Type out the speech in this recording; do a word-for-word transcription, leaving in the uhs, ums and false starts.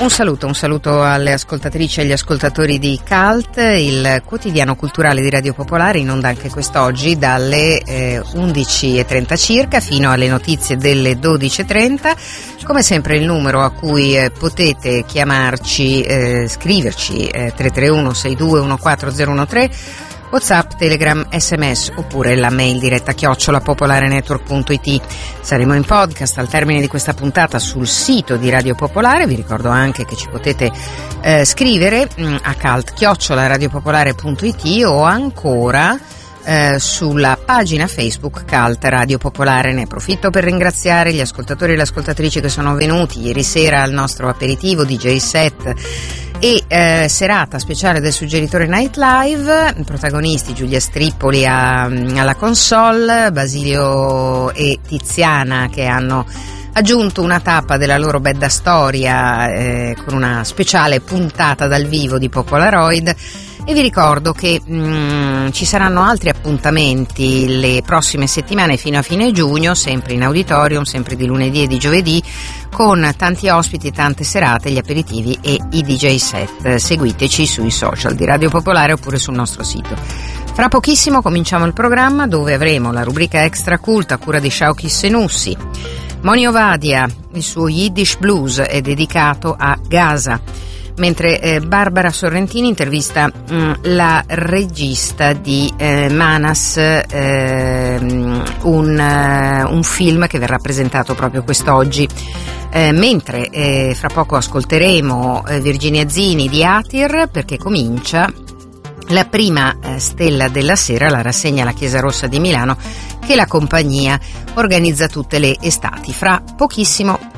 Un saluto, un saluto alle ascoltatrici e agli ascoltatori di Cult, il quotidiano culturale di Radio Popolare, in onda anche quest'oggi dalle eh, undici e trenta circa fino alle notizie delle dodici e trenta. Come sempre il numero a cui eh, potete chiamarci, eh, scriverci eh, tre tre uno sei due uno quattro zero uno tre, WhatsApp, Telegram, sms oppure la mail diretta chiocciola popolarenetwork punto it. Saremo in podcast al termine di questa puntata sul sito di Radio Popolare. Vi ricordo anche che ci potete eh, scrivere mh, a cult chiocciola radiopopolare punto it o ancora eh, sulla pagina Facebook Cult Radio Popolare. Ne approfitto per ringraziare gli ascoltatori e le ascoltatrici che sono venuti ieri sera al nostro aperitivo D J set e eh, serata speciale del Suggeritore Night Live. Protagonisti Giulia Strippoli a, alla console, Basilio e Tiziana che hanno aggiunto una tappa della loro bella storia eh, con una speciale puntata dal vivo di Popolaroid. E vi ricordo che mh, ci saranno altri appuntamenti le prossime settimane fino a fine giugno, sempre in auditorium, sempre di lunedì e di giovedì, con tanti ospiti, tante serate, gli aperitivi e i D J set. Seguiteci sui social di Radio Popolare oppure sul nostro sito. Fra pochissimo cominciamo il programma, dove avremo la rubrica Extra Cult a cura di Shauki Senussi. Moni Ovadia, il suo Yiddish Blues è dedicato a Gaza, mentre eh, Barbara Sorrentini intervista mh, la regista di eh, Manas, eh, un, uh, un film che verrà presentato proprio quest'oggi. Eh, mentre eh, fra poco ascolteremo eh, Virginia Zini di Atir, perché comincia la prima eh, stella della sera, la rassegna alla Chiesa Rossa di Milano che la compagnia organizza tutte le estati. Fra pochissimo.